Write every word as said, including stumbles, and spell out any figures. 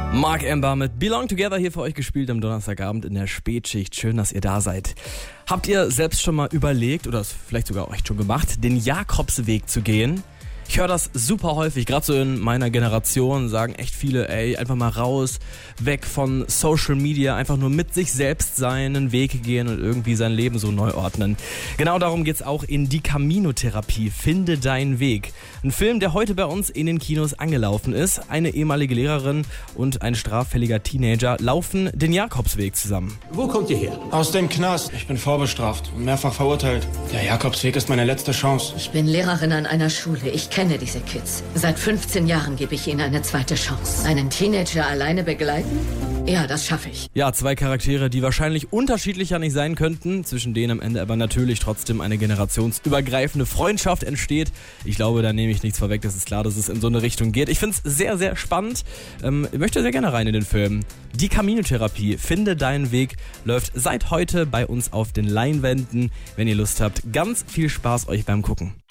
Mark Ember mit Belong Together hier für euch gespielt am Donnerstagabend in der Spätschicht. Schön, dass ihr da seid. Habt ihr selbst schon mal überlegt oder es vielleicht sogar euch schon gemacht, den Jakobsweg zu gehen? Ich höre das super häufig, gerade so in meiner Generation sagen echt viele, ey, einfach mal raus, weg von Social Media, einfach nur mit sich selbst sein, einen Weg gehen und irgendwie sein Leben so neu ordnen. Genau darum geht's auch in Die Camino-Therapie, Finde deinen Weg. Ein Film, der heute bei uns in den Kinos angelaufen ist. Eine ehemalige Lehrerin und ein straffälliger Teenager laufen den Jakobsweg zusammen. Wo kommt ihr her? Aus dem Knast. Ich bin vorbestraft und mehrfach verurteilt. Der Jakobsweg ist meine letzte Chance. Ich bin Lehrerin an einer Schule. Ich kenne diese Kids. Seit fünfzehn Jahren gebe ich ihnen eine zweite Chance. Einen Teenager alleine begleiten? Ja, das schaffe ich. Ja, zwei Charaktere, die wahrscheinlich unterschiedlicher nicht sein könnten, zwischen denen am Ende aber natürlich trotzdem eine generationsübergreifende Freundschaft entsteht. Ich glaube, da nehme ich nichts vorweg, das ist klar, dass es in so eine Richtung geht. Ich finde es sehr, sehr spannend. Ähm, ich möchte sehr gerne rein in den Film. Die Camino-Therapie, Finde deinen Weg, läuft seit heute bei uns auf den Leinwänden. Wenn ihr Lust habt, ganz viel Spaß euch beim Gucken.